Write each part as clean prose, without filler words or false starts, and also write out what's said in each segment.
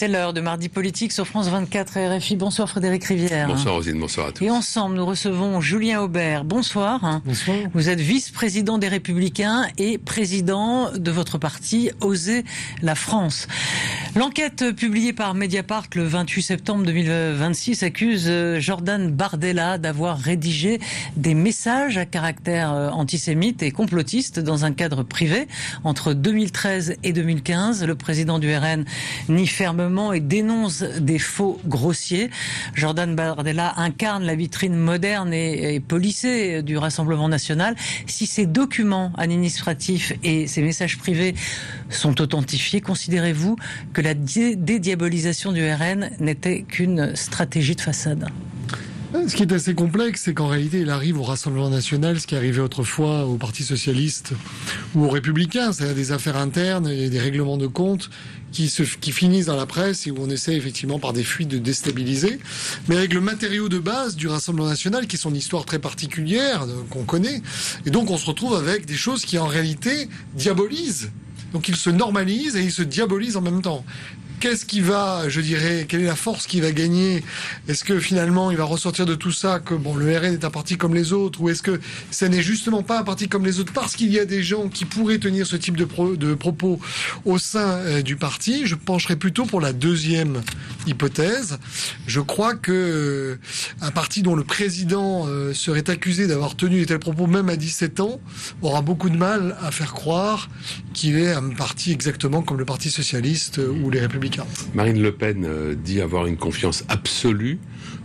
C'est l'heure de Mardi Politique sur France 24 et RFI. Bonsoir Frédéric Rivière. Bonsoir Rosine, bonsoir à tous. Et ensemble, nous recevons Julien Aubert. Bonsoir. Bonsoir. Vous êtes vice-président des Républicains et président de votre parti Osez la France. L'enquête publiée par Mediapart le 28 septembre 2026 accuse Jordan Bardella d'avoir rédigé des messages à caractère antisémite et complotiste dans un cadre privé. Entre 2013 et 2015, le président du RN nie fermement et dénonce des faux grossiers. Jordan Bardella incarne la vitrine moderne et policée du Rassemblement national. Si ces documents administratifs et ces messages privés sont authentifiés, considérez-vous que la dédiabolisation du RN n'était qu'une stratégie de façade ? Ce qui est assez complexe, c'est qu'en réalité, il arrive au Rassemblement national ce qui arrivait autrefois au Parti socialiste ou aux Républicains, c'est-à-dire des affaires internes et des règlements de compte qui finissent dans la presse et où on essaie effectivement par des fuites de déstabiliser, mais avec le matériau de base du Rassemblement national qui est son histoire très particulière, qu'on connaît, et donc on se retrouve avec des choses qui en réalité diabolisent. Donc ils se normalisent et ils se diabolisent en même temps. Qu'est-ce qui va, je dirais, quelle est la force qui va gagner ? Est-ce que finalement il va ressortir de tout ça que bon, le RN est un parti comme les autres, ou est-ce que ça n'est justement pas un parti comme les autres parce qu'il y a des gens qui pourraient tenir ce type de propos au sein du parti ? Je pencherais plutôt pour la deuxième hypothèse. Je crois que un parti dont le président serait accusé d'avoir tenu de tels propos même à 17 ans aura beaucoup de mal à faire croire qu'il est un parti exactement comme le Parti socialiste ou les Républicains. Marine Le Pen dit avoir une confiance absolue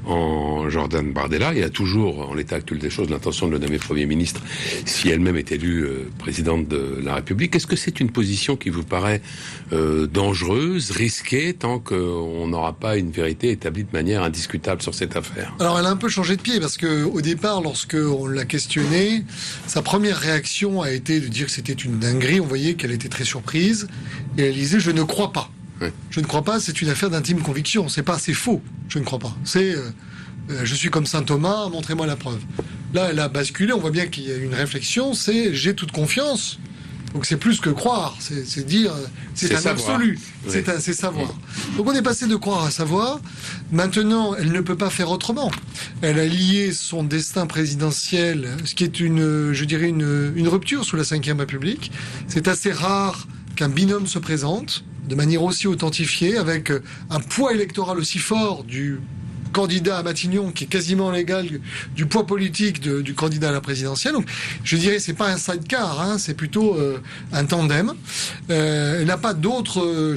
en Jordan Bardella. Il a toujours, en l'état actuel des choses, l'intention de le nommer Premier ministre si elle-même est élue présidente de la République. Est-ce que c'est une position qui vous paraît dangereuse, risquée, tant qu'on n'aura pas une vérité établie de manière indiscutable sur cette affaire ? Alors elle a un peu changé de pied parce que au départ, lorsque on l'a questionnée, sa première réaction a été de dire que c'était une dinguerie. On voyait qu'elle était très surprise et elle disait « je ne crois pas ». Oui. Je ne crois pas, c'est une affaire d'intime conviction. C'est faux. Je ne crois pas. C'est je suis comme saint Thomas, montrez-moi la preuve. Là, elle a basculé. On voit bien qu'il y a une réflexion. C'est j'ai toute confiance. Donc c'est plus que croire. C'est dire c'est un savoir. absolu. Oui. C'est savoir. Donc on est passé de croire à savoir. Maintenant, elle ne peut pas faire autrement. Elle a lié son destin présidentiel, ce qui est une rupture sous la Ve République. C'est assez rare qu'un binôme se présente de manière aussi authentifiée, avec un poids électoral aussi fort du candidat à Matignon, qui est quasiment l'égal du poids politique du candidat à la présidentielle. Donc, je dirais, c'est pas un sidecar, c'est plutôt un tandem. Elle n'a pas d'autres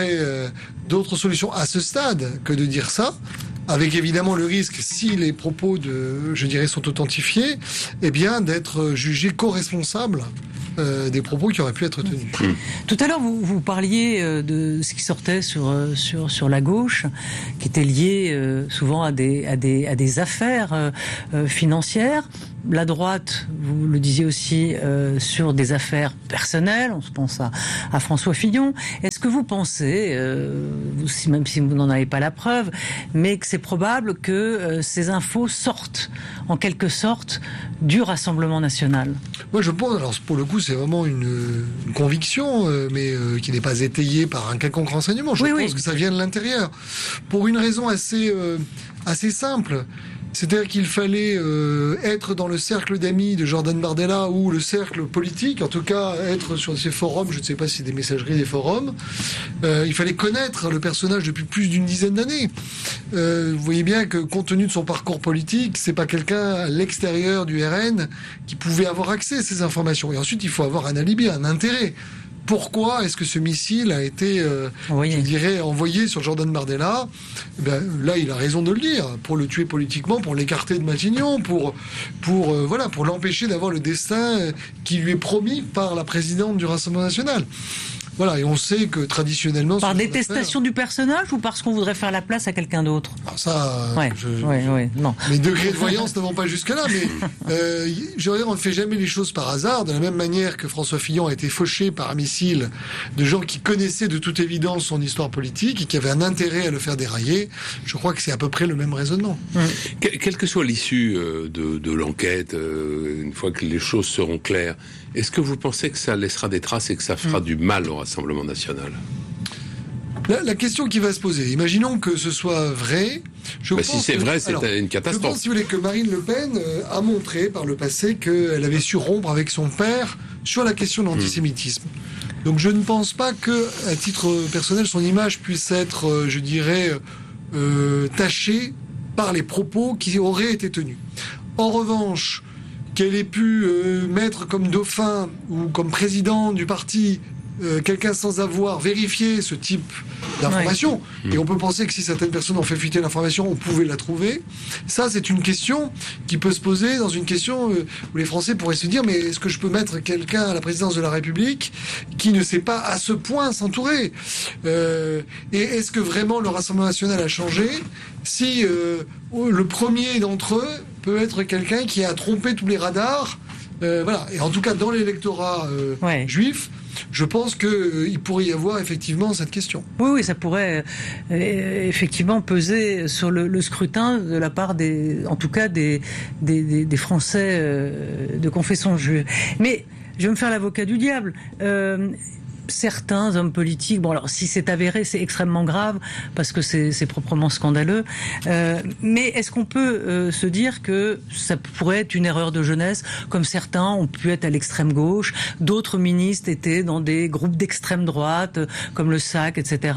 solutions à ce stade que de dire ça, avec évidemment le risque, si les propos sont authentifiés, eh bien, d'être jugé co-responsable des propos qui auraient pu être tenus. Tout à l'heure, vous parliez de ce qui sortait sur la gauche, qui était lié souvent à des affaires financières. La droite, vous le disiez aussi, sur des affaires personnelles. On se pense à François Fillon. Est-ce que vous pensez, même si vous n'en avez pas la preuve, mais que c'est probable que ces infos sortent, en quelque sorte, du Rassemblement national ? Moi, je pense, alors pour le coup, c'est vraiment une conviction, mais qui n'est pas étayée par un quelconque renseignement. Je pense que ça vient de l'intérieur. Pour une raison assez simple. C'est-à-dire qu'il fallait être dans le cercle d'amis de Jordan Bardella ou le cercle politique, en tout cas être sur ces forums, je ne sais pas si c'est des messageries, des forums. Il fallait connaître le personnage depuis plus d'une dizaine d'années. Vous voyez bien que compte tenu de son parcours politique, c'est pas quelqu'un à l'extérieur du RN qui pouvait avoir accès à ces informations. Et ensuite, il faut avoir un alibi, un intérêt. Pourquoi est-ce que ce missile a été, envoyé sur Jordan Bardella ? Là, il a raison de le dire. Pour le tuer politiquement, pour l'écarter de Matignon, pour l'empêcher d'avoir le destin qui lui est promis par la présidente du Rassemblement national. Voilà, et on sait que traditionnellement... Par détestation du personnage ou parce qu'on voudrait faire la place à quelqu'un d'autre ? Alors ça, non. Mes degrés de voyance ne vont pas jusque-là, mais on ne fait jamais les choses par hasard, de la même manière que François Fillon a été fauché par un missile de gens qui connaissaient de toute évidence son histoire politique et qui avaient un intérêt à le faire dérailler. Je crois que c'est à peu près le même raisonnement. Quelle que soit l'issue de l'enquête, une fois que les choses seront claires, est-ce que vous pensez que ça laissera des traces et que ça fera du mal au Rassemblement national ? La question qui va se poser, imaginons que ce soit vrai. Si c'est vrai, c'est une catastrophe. Je pense, si vous voulez, que Marine Le Pen a montré par le passé qu'elle avait su rompre avec son père sur la question de l'antisémitisme. Donc je ne pense pas que, à titre personnel, son image puisse être, je dirais, tachée par les propos qui auraient été tenus. En revanche, qu'elle ait pu mettre comme dauphin ou comme président du parti quelqu'un sans avoir vérifié ce type d'information, et on peut penser que si certaines personnes ont fait fuiter l'information, on pouvait la trouver. Ça, c'est une question qui peut se poser dans une question où les Français pourraient se dire, mais est-ce que je peux mettre quelqu'un à la présidence de la République qui ne sait pas à ce point s'entourer et est-ce que vraiment le Rassemblement national a changé si le premier d'entre eux peut être quelqu'un qui a trompé tous les radars, voilà. Et en tout cas, dans l'électorat juif, je pense qu'il pourrait y avoir effectivement cette question. Oui, ça pourrait effectivement peser sur le scrutin de la part des Français de confession juive. Mais je vais me faire l'avocat du diable. Certains hommes politiques, bon alors si c'est avéré, c'est extrêmement grave parce que c'est proprement scandaleux. Mais est-ce qu'on peut se dire que ça pourrait être une erreur de jeunesse, comme certains ont pu être à l'extrême gauche, d'autres ministres étaient dans des groupes d'extrême droite, comme le SAC, etc.,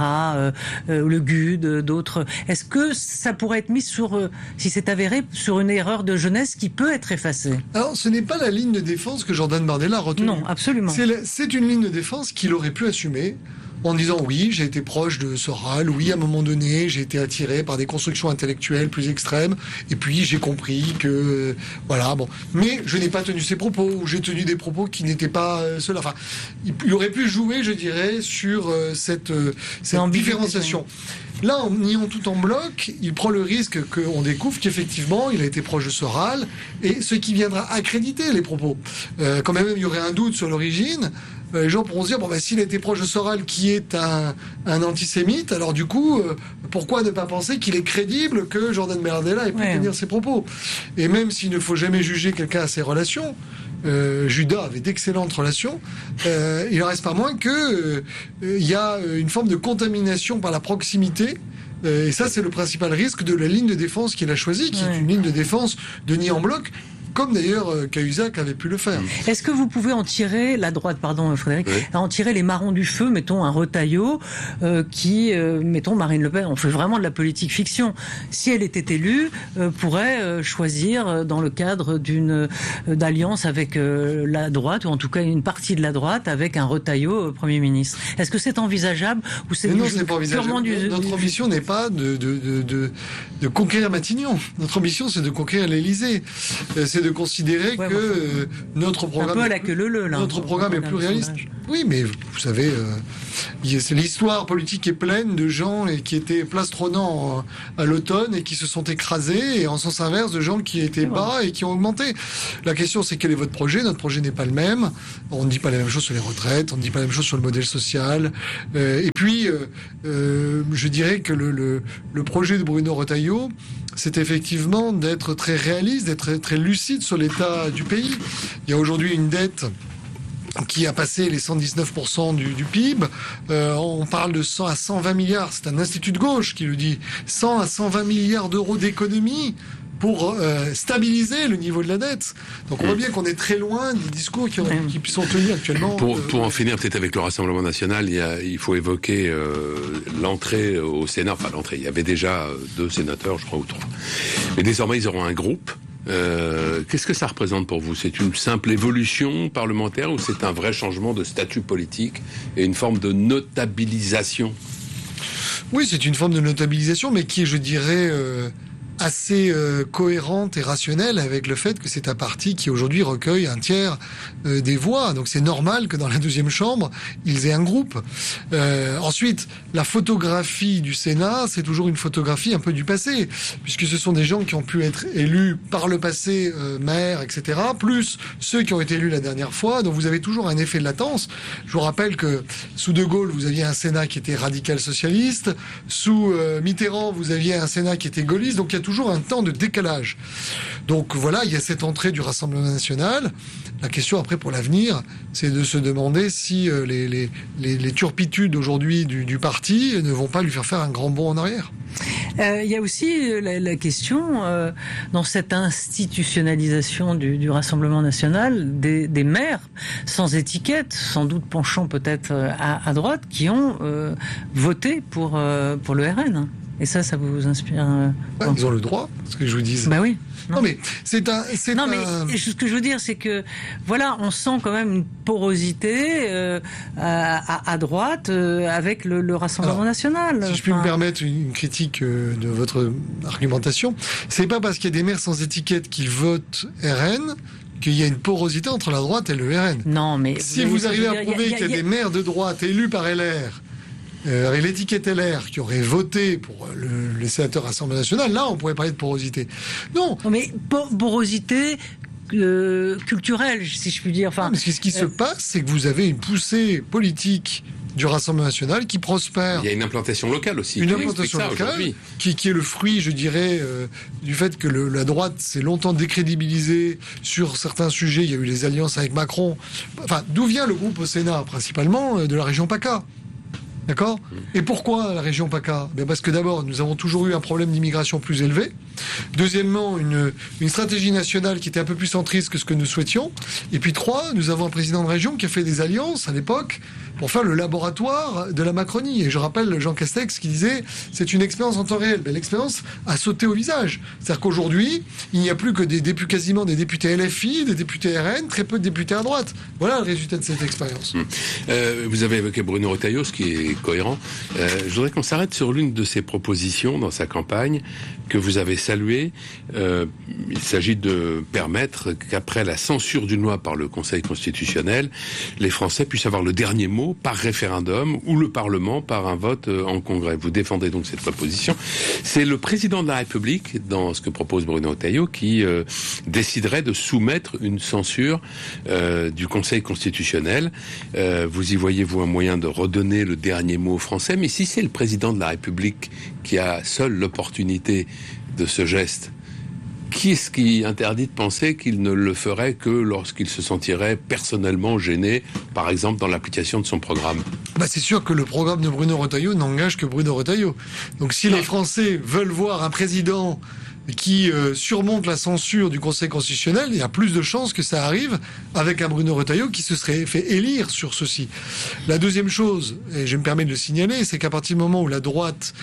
le GUD, d'autres. Est-ce que ça pourrait être mis sur, si c'est avéré, sur une erreur de jeunesse qui peut être effacée? Alors ce n'est pas la ligne de défense que Jordan Bardella a retenue. Non, absolument. C'est une ligne de défense qu'il aurait pu assumer en disant oui, j'ai été proche de Soral, oui, à un moment donné, j'ai été attiré par des constructions intellectuelles plus extrêmes, et puis j'ai compris que, voilà, bon. Mais je n'ai pas tenu ces propos, ou j'ai tenu des propos qui n'étaient pas ceux-là. Enfin, il aurait pu jouer, je dirais, sur cette différenciation. Là, en niant tout en bloc, il prend le risque qu'on découvre qu'effectivement, il a été proche de Soral, et ce qui viendra accréditer les propos. Quand même, il y aurait un doute sur l'origine, les gens pourront se dire, s'il a été proche de Soral, qui est un antisémite, alors du coup, pourquoi ne pas penser qu'il est crédible que Jordan Bardella ait pu tenir ses propos? Et même s'il ne faut jamais juger quelqu'un à ses relations, Judas avait d'excellentes relations, il n'en reste pas moins que il y a une forme de contamination par la proximité. Et ça, c'est le principal risque de la ligne de défense qu'il a choisie, qui est une ligne de défense de nid en bloc, comme d'ailleurs Cahuzac avait pu le faire. Est-ce que vous pouvez en tirer, la droite, pardon Frédéric, en tirer les marrons du feu, mettons un Retailleau, mettons Marine Le Pen, on fait vraiment de la politique fiction, si elle était élue, pourrait choisir dans le cadre d'alliance avec la droite, ou en tout cas une partie de la droite, avec un Retailleau Premier ministre. Est-ce que c'est envisageable ou c'est non, c'est pas envisageable. Notre ambition n'est pas de conquérir Matignon. Notre ambition, c'est de conquérir l'Élysée. C'est de considérer que notre programme, un peu à la queue leu-leu, là, notre programme est plus réaliste. Oui, mais vous savez, l'histoire politique est pleine de gens qui étaient plastronnants à l'automne et qui se sont écrasés, et en sens inverse de gens qui étaient bas et qui ont augmenté. La question, c'est quel est votre projet? Notre projet n'est pas le même. On ne dit pas la même chose sur les retraites, on ne dit pas la même chose sur le modèle social. Et puis, je dirais que le projet de Bruno Retailleau, c'est effectivement d'être très réaliste, d'être très lucide sur l'état du pays. Il y a aujourd'hui une dette qui a passé les 119% du PIB. On parle de 100 à 120 milliards. C'est un institut de gauche qui le dit. 100 à 120 milliards d'euros d'économie pour stabiliser le niveau de la dette. Donc on voit bien qu'on est très loin des discours qui sont tenus actuellement. Pour en finir peut-être avec le Rassemblement national, il faut évoquer l'entrée au Sénat. Enfin l'entrée, il y avait déjà 2 sénateurs, je crois, ou 3. Mais désormais ils auront un groupe. Qu'est-ce que ça représente pour vous? C'est une simple évolution parlementaire ou c'est un vrai changement de statut politique et une forme de notabilisation? Oui, c'est une forme de notabilisation, mais qui est, je dirais, assez cohérente et rationnelle avec le fait que c'est un parti qui aujourd'hui recueille un tiers des voix. Donc c'est normal que dans la 2e chambre, ils aient un groupe. Ensuite, la photographie du Sénat, c'est toujours une photographie un peu du passé, puisque ce sont des gens qui ont pu être élus par le passé, maires, etc., plus ceux qui ont été élus la dernière fois. Donc vous avez toujours un effet de latence. Je vous rappelle que sous De Gaulle, vous aviez un Sénat qui était radical socialiste. Sous Mitterrand, vous aviez un Sénat qui était gaulliste. Donc il y a toujours un temps de décalage. Donc voilà, il y a cette entrée du Rassemblement national. La question après pour l'avenir, c'est de se demander si les turpitudes aujourd'hui du parti ne vont pas lui faire un grand bond en arrière. Il y a aussi la question, dans cette institutionnalisation du Rassemblement national, des maires sans étiquette, sans doute penchant peut-être à droite, qui ont voté pour le RN. Et ça vous inspire Ils ont le droit, ce que je vous dis. Bah oui. Non mais ce que je veux dire, c'est que voilà, on sent quand même une porosité à droite avec le Rassemblement national. Si je puis me permettre une critique de votre argumentation, c'est pas parce qu'il y a des maires sans étiquette qui votent RN qu'il y a une porosité entre la droite et le RN. Non, mais si vous arrivez à prouver qu'il y a des maires de droite élus par LR, avec l'étiquette LR, qui aurait voté pour le sénateur Assemblée nationale, là, on pourrait parler de porosité. Non. Mais porosité culturelle, si je puis dire. Enfin, non, mais ce qui se passe, c'est que vous avez une poussée politique du Rassemblement national qui prospère. Il y a une implantation locale aussi. Une implantation locale qui est le fruit, je dirais, du fait que la droite s'est longtemps décrédibilisée sur certains sujets. Il y a eu les alliances avec Macron. Enfin, d'où vient le groupe au Sénat, principalement de la région PACA. D'accord ? Et pourquoi la région PACA ? Parce que d'abord, nous avons toujours eu un problème d'immigration plus élevé. Deuxièmement, une stratégie nationale qui était un peu plus centriste que ce que nous souhaitions. Et puis 3, nous avons un président de région qui a fait des alliances à l'époque pour faire le laboratoire de la Macronie. Et je rappelle Jean Castex qui disait c'est une expérience en temps réel. L'expérience a sauté au visage. C'est-à-dire qu'aujourd'hui, il n'y a plus que quasiment des députés LFI, des députés RN, très peu de députés à droite. Voilà le résultat de cette expérience. Vous avez évoqué Bruno Retailleau, ce qui est cohérent. Je voudrais qu'on s'arrête sur l'une de ses propositions dans sa campagne que vous avez saluée. Il s'agit de permettre qu'après la censure d'une loi par le Conseil constitutionnel, les Français puissent avoir le dernier mot par référendum ou le Parlement par un vote en Congrès. Vous défendez donc cette proposition. C'est le président de la République, dans ce que propose Bruno Retailleau, qui déciderait de soumettre une censure du Conseil constitutionnel. Vous y voyez-vous un moyen de redonner le dernier mot aux Français? Mais si c'est le président de la République qui a seul l'opportunité de ce geste, qui est-ce qui interdit de penser qu'il ne le ferait que lorsqu'il se sentirait personnellement gêné, par exemple dans l'application de son programme? C'est sûr que le programme de Bruno Retailleau n'engage que Bruno Retailleau. Donc si les Français veulent voir un président qui surmonte la censure du Conseil constitutionnel, il y a plus de chances que ça arrive avec un Bruno Retailleau qui se serait fait élire sur ceci. La deuxième chose, et je me permets de le signaler, c'est qu'à partir du moment où la droite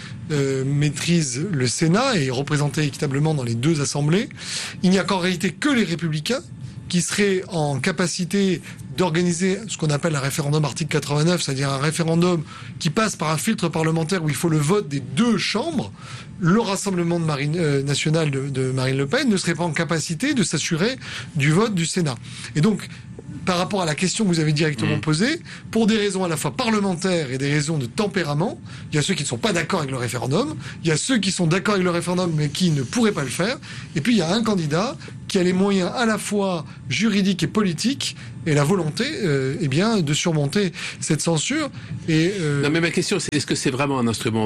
maîtrise le Sénat et est représentée équitablement dans les deux assemblées, il n'y a qu'en réalité que les Républicains qui seraient en capacité d'organiser ce qu'on appelle un référendum article 89, c'est-à-dire un référendum qui passe par un filtre parlementaire où il faut le vote des deux chambres. Le Rassemblement national de Marine Le Pen ne serait pas en capacité de s'assurer du vote du Sénat. Et donc, par rapport à la question que vous avez directement posée, pour des raisons à la fois parlementaires et des raisons de tempérament, il y a ceux qui ne sont pas d'accord avec le référendum, il y a ceux qui sont d'accord avec le référendum mais qui ne pourraient pas le faire, et puis il y a un candidat qui a les moyens à la fois juridiques et politiques et la volonté de surmonter cette censure. Non, mais ma question, c'est est-ce que c'est vraiment un instrument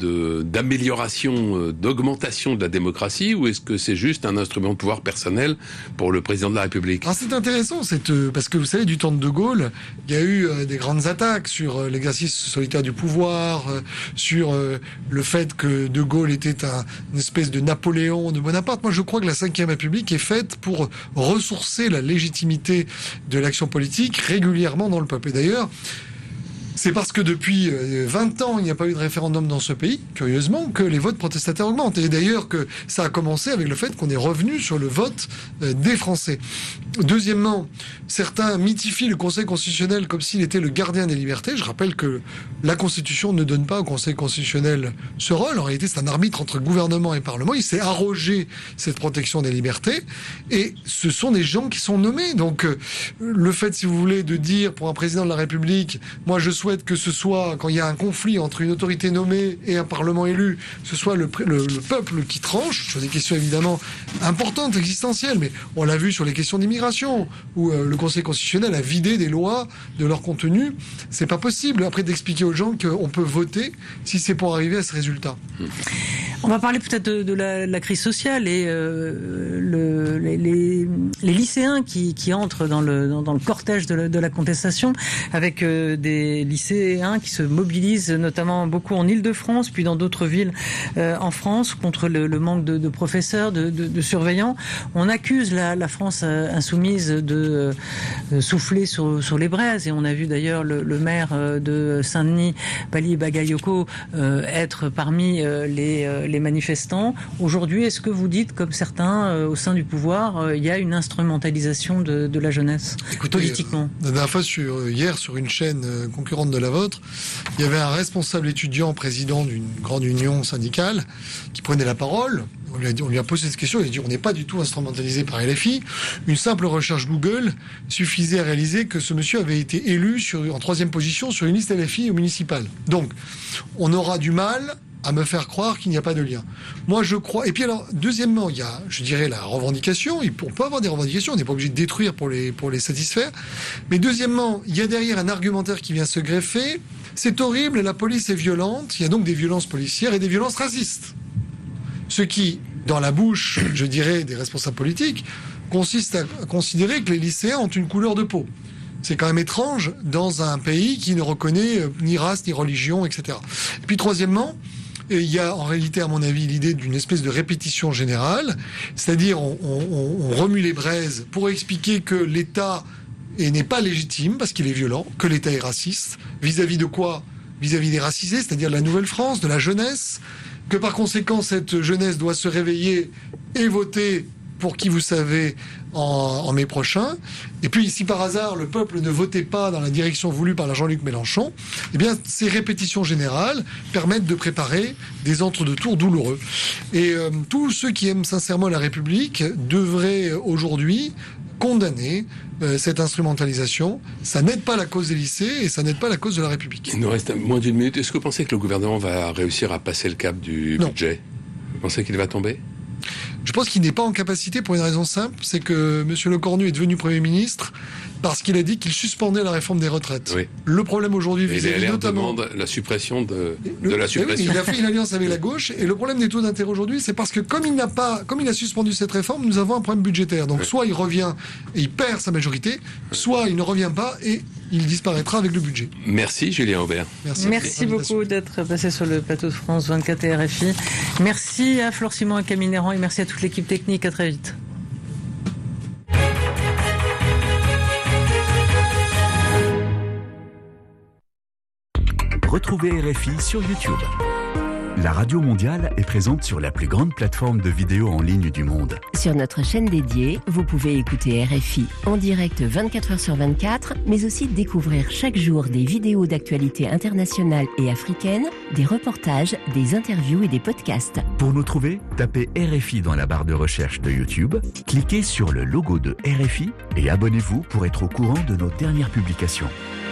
d'amélioration, d'augmentation de la démocratie, ou est-ce que c'est juste un instrument de pouvoir personnel pour le président de la République? C'est intéressant, parce que vous savez, du temps de De Gaulle, il y a eu des grandes attaques sur l'exercice solitaire du pouvoir, sur le fait que De Gaulle était une espèce de Napoléon de Bonaparte. Moi, je crois que la Ve République est faite pour ressourcer la légitimité de l'action politique régulièrement dans le peuple. Et d'ailleurs, c'est parce que depuis 20 ans, il n'y a pas eu de référendum dans ce pays, curieusement, que les votes protestataires augmentent. Et d'ailleurs que ça a commencé avec le fait qu'on est revenu sur le vote des Français. Deuxièmement, certains mythifient le Conseil constitutionnel comme s'il était le gardien des libertés. Je rappelle que la Constitution ne donne pas au Conseil constitutionnel ce rôle. En réalité, c'est un arbitre entre gouvernement et Parlement. Il s'est arrogé cette protection des libertés. Et ce sont des gens qui sont nommés. Donc, le fait, si vous voulez, de dire pour un président de la République, moi je souhaite souhaite que ce soit, quand il y a un conflit entre une autorité nommée et un parlement élu, ce soit le peuple qui tranche, sur des questions évidemment importantes, existentielles, mais on l'a vu sur les questions d'immigration, où le Conseil constitutionnel a vidé des lois de leur contenu. C'est pas possible, après, d'expliquer aux gens qu'on peut voter si c'est pour arriver à ce résultat. On va parler peut-être de la crise sociale et les lycéens qui entrent dans le cortège de la contestation, avec des lycéens qui se mobilisent notamment beaucoup en Île-de-France, puis dans d'autres villes en France, contre le manque de professeurs, de surveillants. On accuse la France insoumise de souffler sur les braises, et on a vu d'ailleurs le maire de Saint-Denis, Bali Bagayoko, être parmi les manifestants. Aujourd'hui, est-ce que vous dites, comme certains au sein du pouvoir, il y a une instrumentalisation de la jeunesse? Écoutez, politiquement? La dernière fois, hier, sur une chaîne concurrente de la vôtre, il y avait un responsable étudiant, président d'une grande union syndicale, qui prenait la parole. On lui a posé cette question, il a dit: on n'est pas du tout instrumentalisé par LFI. Une simple recherche Google suffisait à réaliser que ce monsieur avait été élu en 3e position sur une liste LFI au municipal. Donc, on aura du mal à me faire croire qu'il n'y a pas de lien. Moi, je crois... Et puis alors, deuxièmement, il y a, je dirais, la revendication. On peut avoir des revendications, on n'est pas obligé de détruire pour les satisfaire. Mais deuxièmement, il y a derrière un argumentaire qui vient se greffer. C'est horrible, la police est violente. Il y a donc des violences policières et des violences racistes. Ce qui, dans la bouche, je dirais, des responsables politiques, consiste à considérer que les lycéens ont une couleur de peau. C'est quand même étrange dans un pays qui ne reconnaît ni race, ni religion, etc. Et puis troisièmement, il y a en réalité, à mon avis, l'idée d'une espèce de répétition générale, c'est-à-dire on remue les braises pour expliquer que l'État n'est pas légitime parce qu'il est violent, que l'État est raciste. Vis-à-vis de quoi? Vis-à-vis des racisés, c'est-à-dire de la Nouvelle-France, de la jeunesse, que par conséquent cette jeunesse doit se réveiller et voter pour qui vous savez en mai prochain. Et puis, si par hasard le peuple ne votait pas dans la direction voulue par Jean-Luc Mélenchon, eh bien, ces répétitions générales permettent de préparer des entre-deux-tours douloureux. Et tous ceux qui aiment sincèrement la République devraient aujourd'hui condamner cette instrumentalisation. Ça n'aide pas la cause des lycées et ça n'aide pas la cause de la République. Il nous reste moins d'une minute. Est-ce que vous pensez que le gouvernement va réussir à passer le cap du budget? Vous pensez qu'il va tomber? Je pense qu'il n'est pas en capacité pour une raison simple, c'est que M. Lecornu est devenu Premier ministre parce qu'il a dit qu'il suspendait la réforme des retraites. Oui. Le problème aujourd'hui, vis-à-vis notamment demande la suppression de la suppression. Oui, il a fait une alliance avec la gauche et le problème des taux d'intérêt aujourd'hui, c'est parce que comme il a suspendu cette réforme, nous avons un problème budgétaire. Donc soit il revient et il perd sa majorité, soit il ne revient pas et il disparaîtra avec le budget. Merci Julien Aubert. Merci beaucoup d'être passé sur le plateau de France 24 et RFI. Merci à Flore Simon et Camille Néran et merci à toute l'équipe technique. À très vite. Retrouvez RFI sur YouTube. La Radio Mondiale est présente sur la plus grande plateforme de vidéos en ligne du monde. Sur notre chaîne dédiée, vous pouvez écouter RFI en direct 24h sur 24, mais aussi découvrir chaque jour des vidéos d'actualité internationale et africaine, des reportages, des interviews et des podcasts. Pour nous trouver, tapez RFI dans la barre de recherche de YouTube, cliquez sur le logo de RFI et abonnez-vous pour être au courant de nos dernières publications.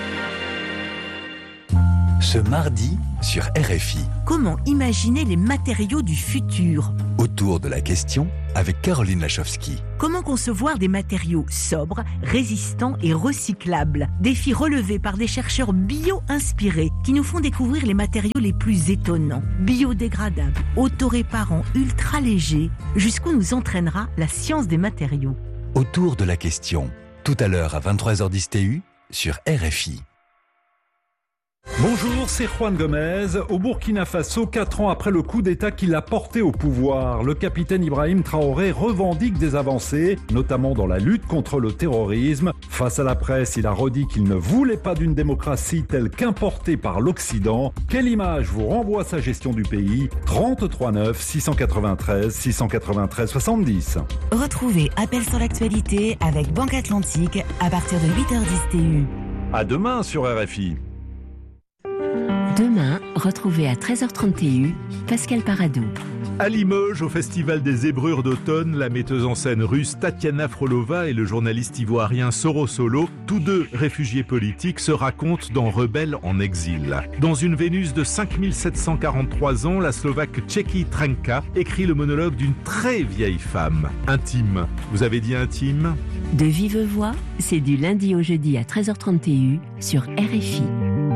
Ce mardi sur RFI. Comment imaginer les matériaux du futur? Autour de la question avec Caroline Lachowski. Comment concevoir des matériaux sobres, résistants et recyclables? Défi relevé par des chercheurs bio-inspirés qui nous font découvrir les matériaux les plus étonnants, biodégradables, autoréparants, ultra légers. Jusqu'où nous entraînera la science des matériaux? Autour de la question, tout à l'heure à 23h10 TU sur RFI. Bonjour, c'est Juan Gomez. Au Burkina Faso, 4 ans après le coup d'État qui l'a porté au pouvoir, le capitaine Ibrahim Traoré revendique des avancées, notamment dans la lutte contre le terrorisme. Face à la presse, il a redit qu'il ne voulait pas d'une démocratie telle qu'importée par l'Occident. Quelle image vous renvoie sa gestion du pays? 33 9 693 693 70. Retrouvez Appel sur l'actualité avec Banque Atlantique à partir de 8h10 TU. À demain sur RFI. Demain, retrouvez à 13h30 TU Pascal Paradou. À Limoges, au Festival des Zébrures d'automne, la metteuse en scène russe Tatiana Frolova et le journaliste ivoirien Soro Solo, tous deux réfugiés politiques, se racontent dans Rebelles en exil. Dans une Vénus de 5743 ans, la Slovaque Čeky Trenka écrit le monologue d'une très vieille femme, intime. Vous avez dit intime ? De vive voix, c'est du lundi au jeudi à 13h30 TU sur RFI.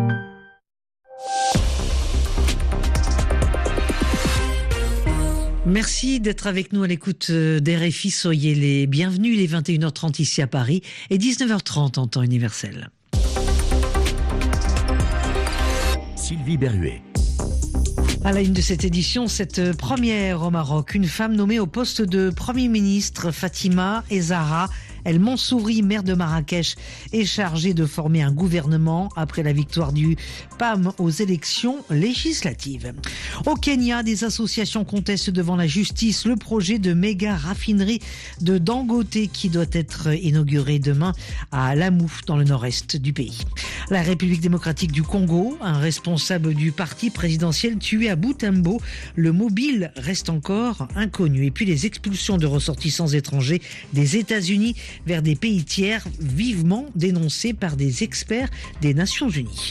Merci d'être avec nous à l'écoute d'RFI. Soyez les bienvenus. Il est 21h30 ici à Paris et 19h30 en temps universel. Sylvie Berruet. À la une de cette édition, cette première au Maroc, une femme nommée au poste de Premier ministre, Fatima Ezara El Mansouri, maire de Marrakech, est chargée de former un gouvernement après la victoire du PAM aux élections législatives. Au Kenya, des associations contestent devant la justice le projet de méga raffinerie de Dangote qui doit être inauguré demain à Lamu, dans le nord-est du pays. La République démocratique du Congo, un responsable du parti présidentiel tué à Butembo, le mobile reste encore inconnu. Et puis les expulsions de ressortissants étrangers des États-Unis vers des pays tiers vivement dénoncés par des experts des Nations Unies.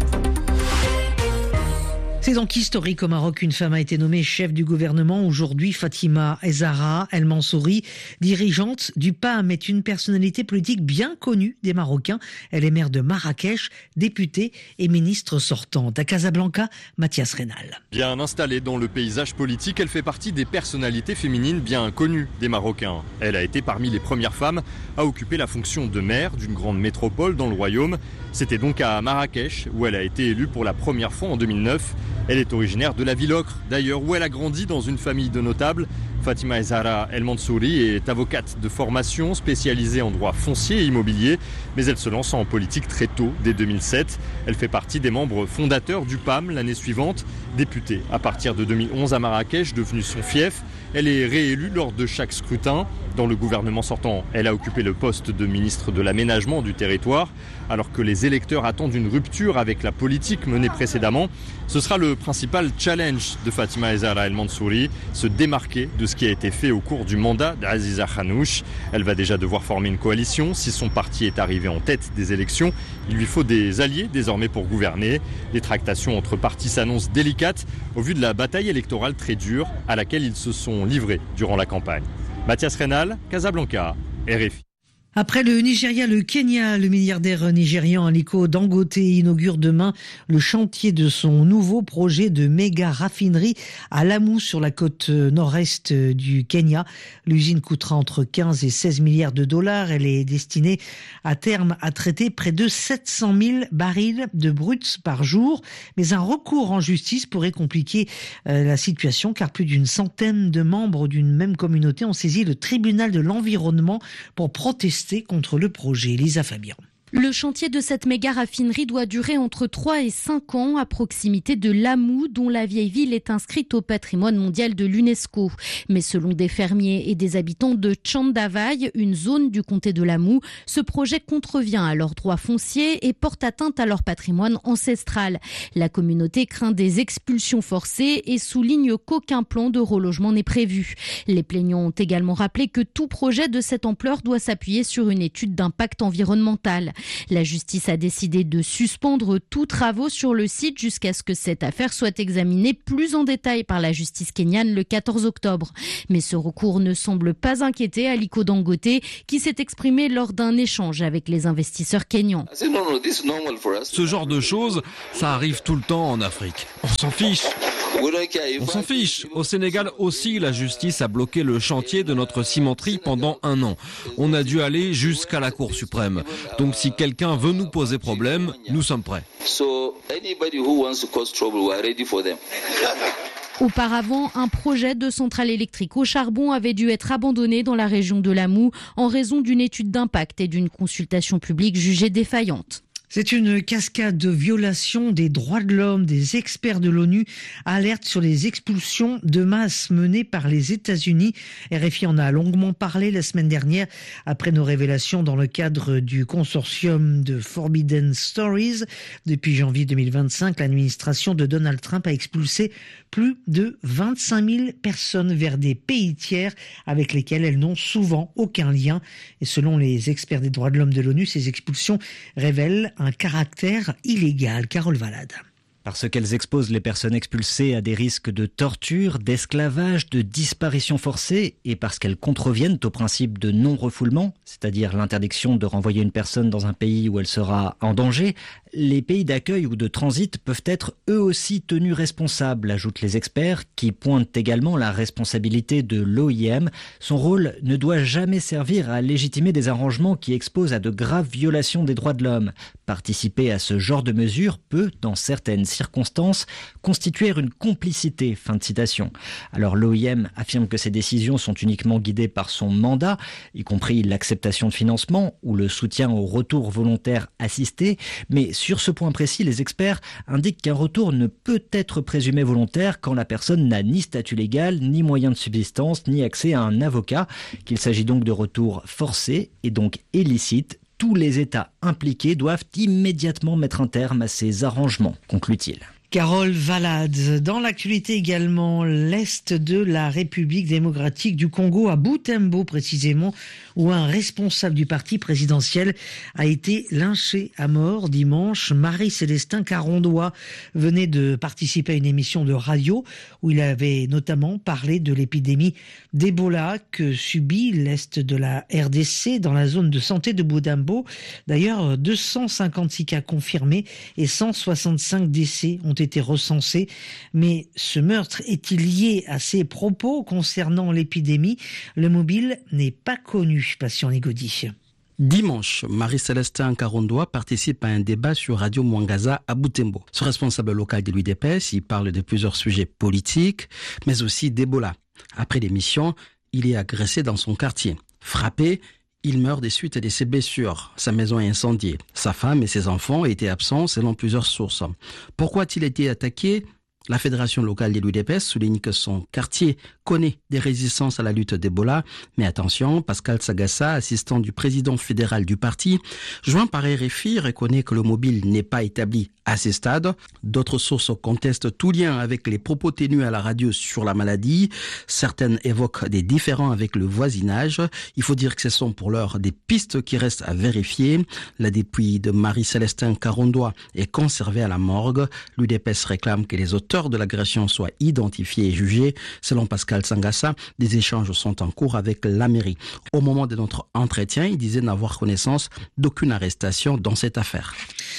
C'est donc historique au Maroc. Une femme a été nommée chef du gouvernement. Aujourd'hui, Fatima Ezara El Mansouri, dirigeante du PAM, est une personnalité politique bien connue des Marocains. Elle est maire de Marrakech, députée et ministre sortante. À Casablanca, Mathias Reynal. Bien installée dans le paysage politique, elle fait partie des personnalités féminines bien connues des Marocains. Elle a été parmi les premières femmes à occuper la fonction de maire d'une grande métropole dans le royaume. C'était donc à Marrakech où elle a été élue pour la première fois en 2009. Elle est originaire de la ville Ocre, d'ailleurs, où elle a grandi dans une famille de notables. Fatima Ezara El Mansouri est avocate de formation spécialisée en droit foncier et immobilier, mais elle se lance en politique très tôt, dès 2007. Elle fait partie des membres fondateurs du PAM l'année suivante. Députée à partir de 2011 à Marrakech, devenue son fief, elle est réélue lors de chaque scrutin. Dans le gouvernement sortant, elle a occupé le poste de ministre de l'aménagement du territoire. Alors que les électeurs attendent une rupture avec la politique menée précédemment, ce sera le principal challenge de Fatima Ezara El Mansouri, se démarquer de ce qui a été fait au cours du mandat d'Aziza Khanouch. Elle va déjà devoir former une coalition. Si son parti est arrivé en tête des élections, il lui faut des alliés désormais pour gouverner. Les tractations entre partis s'annoncent délicates au vu de la bataille électorale très dure à laquelle ils se sont livrés durant la campagne. Mathias Reynal, Casablanca, RFI. Après le Nigeria, le Kenya, le milliardaire nigérian Aliko Dangote inaugure demain le chantier de son nouveau projet de méga raffinerie à Lamu sur la côte nord-est du Kenya. L'usine coûtera entre 15 et 16 milliards de dollars. Elle est destinée à terme à traiter près de 700 000 barils de bruts par jour. Mais un recours en justice pourrait compliquer la situation car plus d'une centaine de membres d'une même communauté ont saisi le tribunal de l'environnement pour protester contre le projet. Lisa Fabian. Le chantier de cette méga raffinerie doit durer entre 3 et 5 ans à proximité de Lamu, dont la vieille ville est inscrite au patrimoine mondial de l'UNESCO. Mais selon des fermiers et des habitants de Tchandavai, une zone du comté de Lamu, ce projet contrevient à leurs droits fonciers et porte atteinte à leur patrimoine ancestral. La communauté craint des expulsions forcées et souligne qu'aucun plan de relogement n'est prévu. Les plaignants ont également rappelé que tout projet de cette ampleur doit s'appuyer sur une étude d'impact environnemental. La justice a décidé de suspendre tous travaux sur le site jusqu'à ce que cette affaire soit examinée plus en détail par la justice kenyane le 14 octobre. Mais ce recours ne semble pas inquiéter Aliko Dangote, qui s'est exprimé lors d'un échange avec les investisseurs kenyans. Ce genre de choses, ça arrive tout le temps en Afrique. On s'en fiche. On s'en fiche. Au Sénégal aussi, la justice a bloqué le chantier de notre cimenterie pendant 1 an. On a dû aller jusqu'à la Cour suprême. Donc si quelqu'un veut nous poser problème, nous sommes prêts. Auparavant, un projet de centrale électrique au charbon avait dû être abandonné dans la région de Lamu en raison d'une étude d'impact et d'une consultation publique jugée défaillante. C'est une cascade de violations des droits de l'homme. Des experts de l'ONU alertent sur les expulsions de masse menées par les États-Unis. RFI en a longuement parlé la semaine dernière après nos révélations dans le cadre du consortium de Forbidden Stories. Depuis janvier 2025, l'administration de Donald Trump a expulsé plus de 25 000 personnes vers des pays tiers avec lesquels elles n'ont souvent aucun lien. Et selon les experts des droits de l'homme de l'ONU, ces expulsions révèlent un caractère illégal. Carole Valade. Parce qu'elles exposent les personnes expulsées à des risques de torture, d'esclavage, de disparition forcée et parce qu'elles contreviennent au principe de non-refoulement, c'est-à-dire l'interdiction de renvoyer une personne dans un pays où elle sera en danger, les pays d'accueil ou de transit peuvent être eux aussi tenus responsables, ajoutent les experts, qui pointent également la responsabilité de l'OIM. Son rôle ne doit jamais servir à légitimer des arrangements qui exposent à de graves violations des droits de l'homme. Participer à ce genre de mesures peut, dans certaines circonstances, constituer une complicité. Fin de citation. Alors l'OIM affirme que ces décisions sont uniquement guidées par son mandat, y compris l'acceptation de financement ou le soutien au retour volontaire assisté, mais sur ce point précis, les experts indiquent qu'un retour ne peut être présumé volontaire quand la personne n'a ni statut légal, ni moyen de subsistance, ni accès à un avocat, qu'il s'agit donc de retours forcés et donc illicites. Tous les États impliqués doivent immédiatement mettre un terme à ces arrangements, conclut-il. Carole Valade. Dans l'actualité également, l'Est de la République démocratique du Congo, à Butembo précisément, où un responsable du parti présidentiel a été lynché à mort dimanche. Marie-Célestin Karondoa venait de participer à une émission de radio où il avait notamment parlé de l'épidémie d'Ebola que subit l'Est de la RDC dans la zone de santé de Butembo. D'ailleurs, 256 cas confirmés et 165 décès ont été recensés. Mais ce meurtre est-il lié à ses propos concernant l'épidémie? Le mobile n'est pas connu. Patient Nigodi. Dimanche, Marie-Célestin Karondoa participe à un débat sur Radio Mwangaza à Butembo. Ce responsable local de l'UDPS, il parle de plusieurs sujets politiques, mais aussi d'Ebola. Après l'émission, il est agressé dans son quartier. Frappé, il meurt des suites de ses blessures. Sa maison est incendiée. Sa femme et ses enfants étaient absents selon plusieurs sources. Pourquoi a-t-il été attaqué? La fédération locale de l'UDPS souligne que son quartier connaît des résistances à la lutte d'Ebola. Mais attention, Pascal Sagassa, assistant du président fédéral du parti, joint par RFI, reconnaît que le mobile n'est pas établi à ces stades. D'autres sources contestent tout lien avec les propos tenus à la radio sur la maladie. Certaines évoquent des différends avec le voisinage. Il faut dire que ce sont pour l'heure des pistes qui restent à vérifier. La dépouille de Marie-Célestin Karondoa est conservée à la morgue. L'UDPS réclame que les auteurs de l'agression soient identifiés et jugés. Selon Pascal Sagassa, des échanges sont en cours avec la mairie. Au moment de notre entretien, il disait n'avoir connaissance d'aucune arrestation dans cette affaire.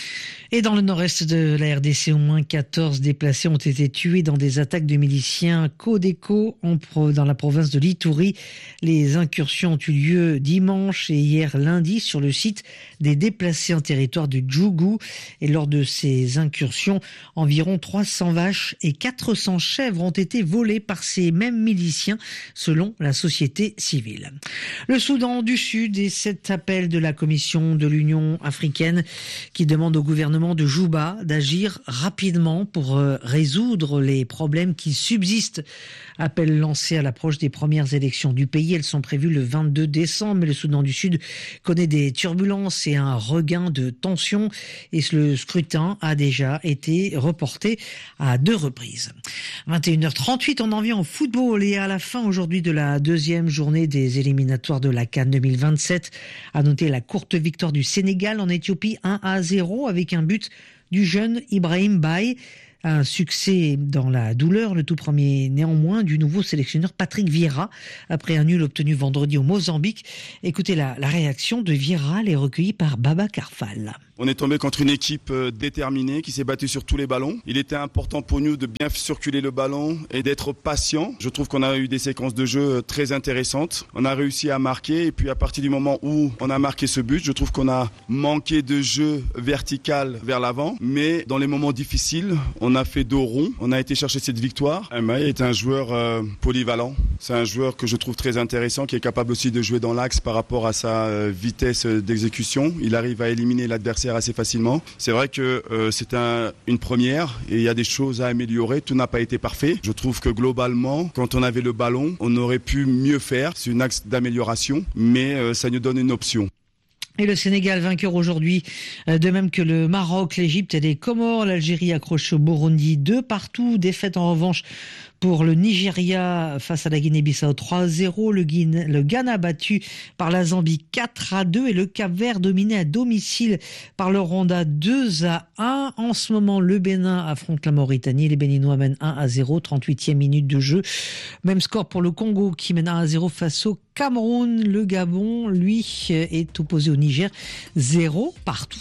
Et dans le nord-est de la RDC, au moins 14 déplacés ont été tués dans des attaques de miliciens Codeco dans la province de l'Ituri. Les incursions ont eu lieu dimanche et hier lundi sur le site des déplacés en territoire du Djougou. Et lors de ces incursions, environ 300 vaches et 400 chèvres ont été volées par ces mêmes miliciens, selon la société civile. Le Soudan du Sud et cet appel de la Commission de l'Union africaine qui demande au gouvernement de Juba d'agir rapidement pour résoudre les problèmes qui subsistent. Appel lancé à l'approche des premières élections du pays. Elles sont prévues le 22 décembre, mais le Soudan du Sud connaît des turbulences et un regain de tension. Et le scrutin a déjà été reporté à 2 reprises. 21h38, on en vient au football et à la fin aujourd'hui de la deuxième journée des éliminatoires de la CAN 2027. À noter la courte victoire du Sénégal en Éthiopie 1-0 avec un but du jeune Ibrahim Baye. Un succès dans la douleur, le tout premier néanmoins du nouveau sélectionneur Patrick Vieira après un nul obtenu vendredi au Mozambique. Écoutez la réaction de Vieira, elle est recueillie par Baba Karfal. On est tombé contre une équipe déterminée qui s'est battue sur tous les ballons. Il était important pour nous de bien circuler le ballon et d'être patient. Je trouve qu'on a eu des séquences de jeu très intéressantes. On a réussi à marquer et puis à partir du moment où on a marqué ce but, je trouve qu'on a manqué de jeu vertical vers l'avant. Mais dans les moments difficiles, on a fait dos rond, on a été chercher cette victoire. Mbaye est un joueur polyvalent. C'est un joueur que je trouve très intéressant, qui est capable aussi de jouer dans l'axe par rapport à sa vitesse d'exécution. Il arrive à éliminer l'adversaire assez facilement. C'est vrai que c'est une première et il y a des choses à améliorer. Tout n'a pas été parfait. Je trouve que globalement, quand on avait le ballon, on aurait pu mieux faire. C'est un axe d'amélioration, mais ça nous donne une option. Et le Sénégal vainqueur aujourd'hui, de même que le Maroc, l'Égypte et les Comores. L'Algérie accroche au Burundi 2-2. Défaite en revanche pour le Nigeria face à la Guinée-Bissau 3-0. Le Ghana battu par la Zambie 4-2 et le Cap-Vert dominé à domicile par le Rwanda 2-1. En ce moment, le Bénin affronte la Mauritanie. Les Béninois mènent 1-0, 38e minute de jeu. Même score pour le Congo qui mène 1-0 face au Cameroun. Le Gabon, lui, est opposé au Niger 0-0.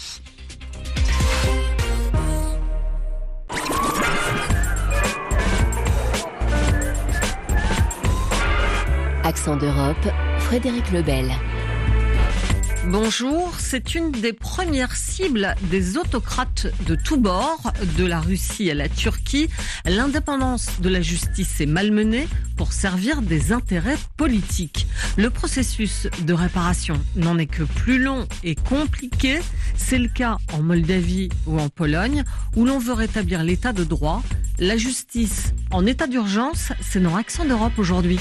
Accent d'Europe, Frédéric Lebel. Bonjour, c'est une des premières cibles des autocrates de tous bords, de la Russie à la Turquie. L'indépendance de la justice est malmenée pour servir des intérêts politiques. Le processus de réparation n'en est que plus long et compliqué. C'est le cas en Moldavie ou en Pologne, où l'on veut rétablir l'état de droit. La justice en état d'urgence, c'est dans Accent d'Europe aujourd'hui.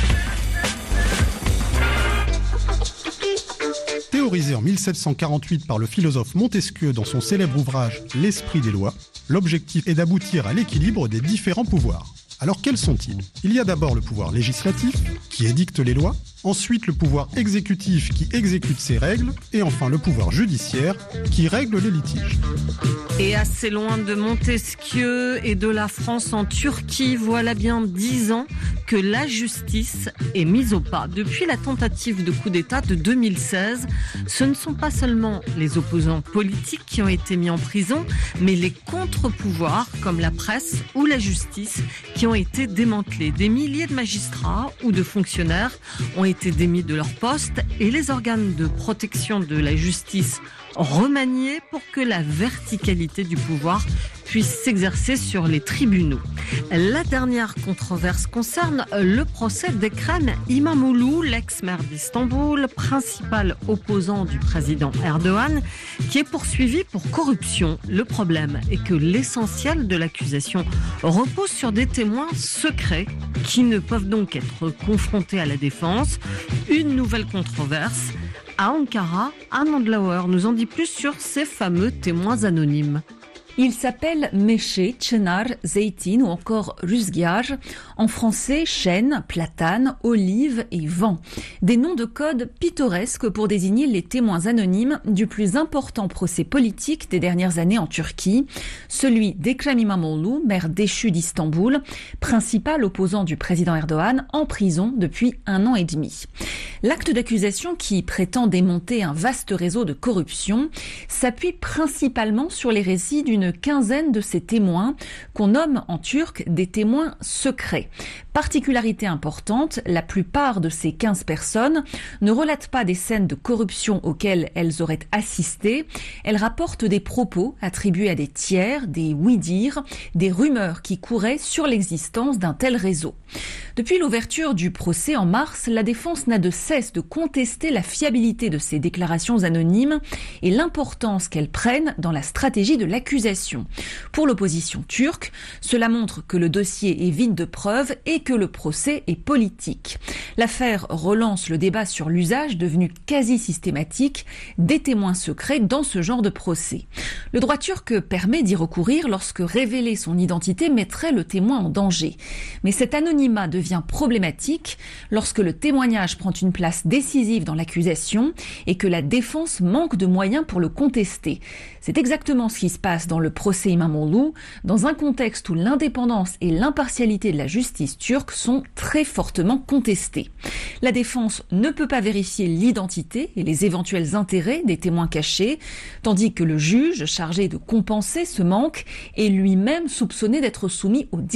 Théorisé en 1748 par le philosophe Montesquieu dans son célèbre ouvrage « L'esprit des lois », l'objectif est d'aboutir à l'équilibre des différents pouvoirs. Alors quels sont-ils ? Il y a d'abord le pouvoir législatif, qui édicte les lois, ensuite le pouvoir exécutif qui exécute ces règles, et enfin le pouvoir judiciaire qui règle les litiges. Et assez loin de Montesquieu et de la France en Turquie, voilà bien 10 ans que la justice est mise au pas. Depuis la tentative de coup d'État de 2016, ce ne sont pas seulement les opposants politiques qui ont été mis en prison, mais les contre-pouvoirs comme la presse ou la justice qui ont été démantelés. Des milliers de magistrats ou de fonctionnaires ont été démis de leur poste et les organes de protection de la justice remaniés pour que la verticalité du pouvoir puisse s'exercer sur les tribunaux. La dernière controverse concerne le procès d'Ekrem İmamoğlu, l'ex-maire d'Istanbul, principal opposant du président Erdogan, qui est poursuivi pour corruption. Le problème est que l'essentiel de l'accusation repose sur des témoins secrets qui ne peuvent donc être confrontés à la défense. Une nouvelle controverse. À Ankara, Anne Andlauer nous en dit plus sur ces fameux témoins anonymes. Il s'appelle Meşe, Çınar, Zeytin ou encore Rüzgar. En français, chêne, platane, olive et vent. Des noms de code pittoresques pour désigner les témoins anonymes du plus important procès politique des dernières années en Turquie, celui d'Ekrem İmamoğlu, maire déchu d'Istanbul, principal opposant du président Erdogan, en prison depuis 1 an et demi. L'acte d'accusation qui prétend démonter un vaste réseau de corruption s'appuie principalement sur les récits d'une quinzaine de ces témoins qu'on nomme en turc des témoins secrets. Particularité importante, la plupart de ces 15 personnes ne relatent pas des scènes de corruption auxquelles elles auraient assisté. Elles rapportent des propos attribués à des tiers, des oui-dire, des rumeurs qui couraient sur l'existence d'un tel réseau. Depuis l'ouverture du procès en mars, la défense n'a de cesse de contester la fiabilité de ces déclarations anonymes et l'importance qu'elles prennent dans la stratégie de l'accusation. Pour l'opposition turque, cela montre que le dossier est vide de preuves et que le procès est politique. L'affaire relance le débat sur l'usage devenu quasi systématique des témoins secrets dans ce genre de procès. Le droit turc permet d'y recourir lorsque révéler son identité mettrait le témoin en danger. Mais cet anonymat devient problématique lorsque le témoignage prend une place décisive dans l'accusation et que la défense manque de moyens pour le contester. C'est exactement ce qui se passe dans le procès İmamoğlu, dans un contexte où l'indépendance et l'impartialité de la justice turque sont très fortement contestées. La défense ne peut pas vérifier l'identité et les éventuels intérêts des témoins cachés, tandis que le juge chargé de compenser ce manque est lui-même soupçonné d'être soumis au